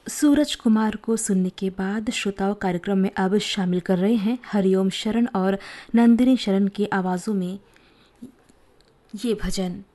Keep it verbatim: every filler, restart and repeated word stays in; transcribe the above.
सूरज कुमार को सुनने के बाद श्रोताओं कार्यक्रम में अब शामिल कर रहे हैं हरिओम शरण और नंदिनी शरण की आवाज़ों में ये भजन।